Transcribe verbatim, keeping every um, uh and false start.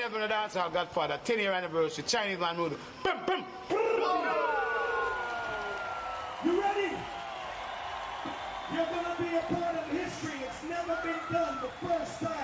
up in the dancehall Godfather, ten year anniversary, Chinese man mood. Boom, boom. You ready? You're gonna be a part of history. It's never been done. The first time.